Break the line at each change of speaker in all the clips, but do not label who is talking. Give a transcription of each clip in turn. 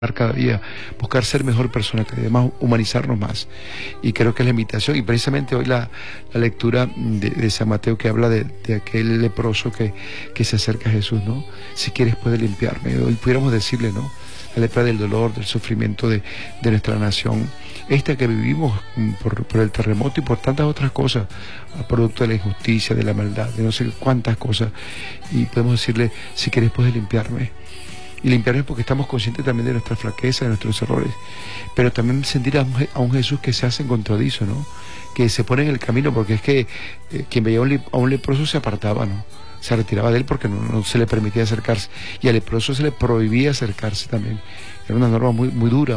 cada día, buscar ser mejor persona, cada día más, humanizarnos más. Y creo que es la invitación, y precisamente hoy la lectura de San Mateo que habla de aquel leproso que se acerca a Jesús, ¿no? Si quieres puedes limpiarme. Hoy pudiéramos decirle, ¿no? La lepra del dolor, del sufrimiento de nuestra nación, esta que vivimos por el terremoto y por tantas otras cosas, producto de la injusticia, de la maldad, de no sé cuántas cosas, y podemos decirle, si quieres puedes limpiarme. Y limpiarnos porque estamos conscientes también de nuestra flaqueza, de nuestros errores, pero también sentir a un Jesús que se hace encontradizo, ¿no? Que se pone en el camino, porque es que quien veía a un leproso se apartaba, ¿no? Se retiraba de él porque no se le permitía acercarse, y al leproso se le prohibía acercarse también. Era una norma muy dura,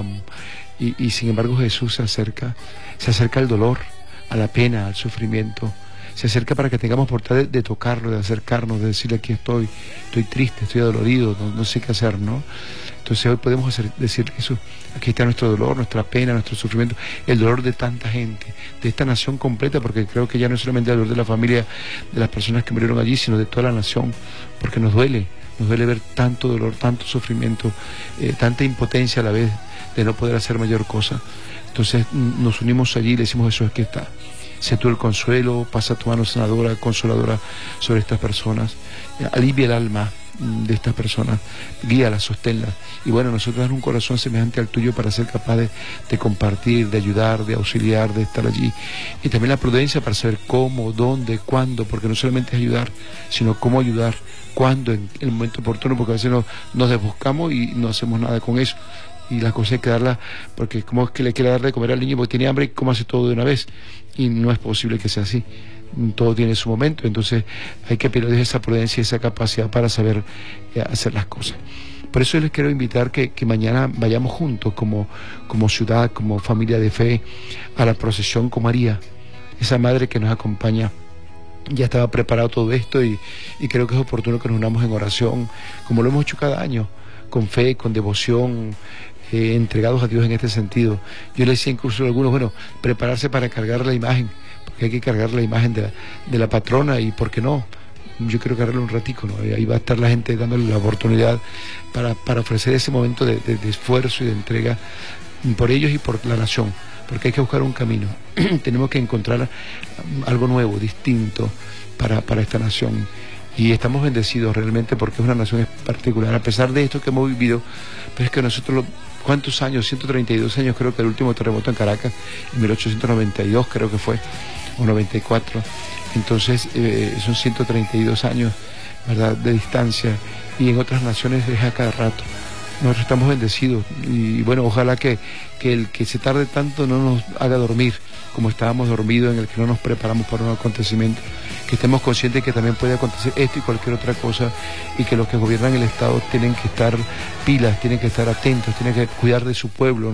y sin embargo Jesús se acerca al dolor, a la pena, al sufrimiento. Se acerca para que tengamos oportunidad de tocarlo, de acercarnos, de decirle aquí estoy triste, estoy adolorido, no sé qué hacer, ¿no? Entonces hoy podemos decirle eso, aquí está nuestro dolor, nuestra pena, nuestro sufrimiento, el dolor de tanta gente, de esta nación completa, porque creo que ya no es solamente el dolor de la familia, de las personas que murieron allí, sino de toda la nación, porque nos duele ver tanto dolor, tanto sufrimiento, tanta impotencia a la vez de no poder hacer mayor cosa. Entonces nos unimos allí y le decimos, Jesús, aquí está. Sé tú el consuelo, pasa tu mano sanadora, consoladora sobre estas personas, alivia el alma de estas personas, guíalas, sosténlas. Y bueno, nosotros dar un corazón semejante al tuyo para ser capaz de compartir, de ayudar, de auxiliar, de estar allí. Y también la prudencia para saber cómo, dónde, cuándo, porque no solamente es ayudar, sino cómo ayudar, cuándo, en el momento oportuno, porque a veces nos desbuscamos y no hacemos nada con eso. Y la cosa hay que darla, porque como es que le quiere dar de comer al niño porque tiene hambre y cómo hace todo de una vez, y no es posible que sea así, todo tiene su momento. Entonces hay que pedir esa prudencia y esa capacidad para saber hacer las cosas. Por eso les quiero invitar que mañana vayamos juntos como ciudad, como familia de fe, a la procesión con María, esa madre que nos acompaña. Ya estaba preparado todo esto y creo que es oportuno que nos unamos en oración, como lo hemos hecho cada año, con fe, con devoción, entregados a Dios en este sentido. Yo le decía incluso a algunos, bueno, prepararse para cargar la imagen, porque hay que cargar la imagen de la patrona, y ¿por qué no? Yo quiero cargarla un ratico, ¿no? Ahí va a estar la gente dándole la oportunidad para ofrecer ese momento de esfuerzo y de entrega por ellos y por la nación, porque hay que buscar un camino. Tenemos que encontrar algo nuevo, distinto para esta nación. Y estamos bendecidos realmente porque es una nación particular, a pesar de esto que hemos vivido. Pero es que nosotros, ¿cuántos años? 132 años, creo que el último terremoto en Caracas, en 1892 creo que fue, o 94. Entonces son 132 años, ¿verdad?, de distancia, y en otras naciones es a cada rato. Nosotros estamos bendecidos, y bueno, ojalá que el que se tarde tanto no nos haga dormir como estábamos dormidos, en el que no nos preparamos para un acontecimiento, que estemos conscientes que también puede acontecer esto y cualquier otra cosa, y que los que gobiernan el Estado tienen que estar pilas, tienen que estar atentos, tienen que cuidar de su pueblo,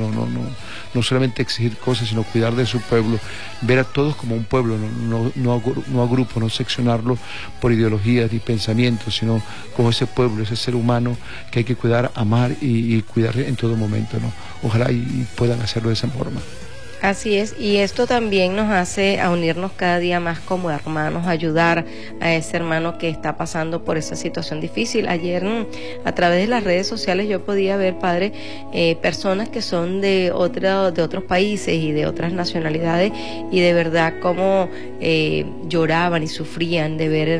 no solamente exigir cosas, sino cuidar de su pueblo, ver a todos como un pueblo, no a grupos, no seccionarlo por ideologías y pensamientos, sino como ese pueblo, ese ser humano que hay que cuidar, amar y cuidar en todo momento, ¿no? Ojalá y puedan hacerlo de esa forma.
Así es, y esto también nos hace a unirnos cada día más como hermanos, ayudar a ese hermano que está pasando por esa situación difícil. Ayer a través de las redes sociales yo podía ver, padre, personas que son de otros países y de otras nacionalidades, y de verdad cómo lloraban y sufrían de ver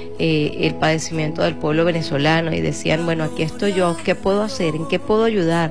el padecimiento del pueblo venezolano, y decían, bueno, aquí estoy yo, ¿qué puedo hacer? ¿En qué puedo ayudar?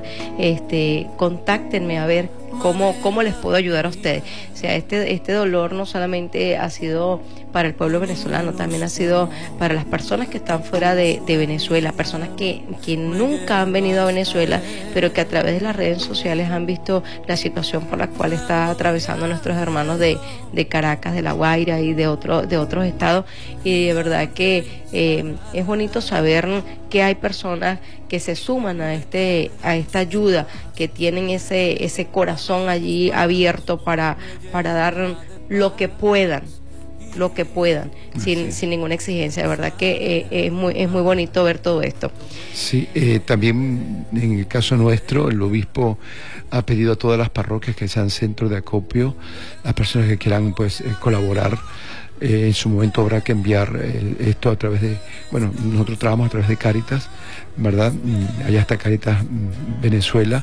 Contáctenme a ver ¿cómo les puedo ayudar a ustedes? O sea, este dolor no solamente ha sido para el pueblo venezolano, también ha sido para las personas que están fuera de Venezuela, personas que nunca han venido a Venezuela, pero que a través de las redes sociales han visto la situación por la cual está atravesando nuestros hermanos de Caracas, de La Guaira y de otros estados. Y de verdad que es bonito saber que hay personas que se suman a esta ayuda, que tienen ese corazón allí abierto para dar lo que puedan, sin ninguna exigencia. De verdad que es muy bonito ver todo esto.
Sí, también en el caso nuestro, el obispo ha pedido a todas las parroquias que sean centros de acopio, las personas que quieran pues colaborar. En su momento habrá que enviar esto a través de, bueno, nosotros trabajamos a través de Cáritas, ¿verdad? Allá está Cáritas Venezuela,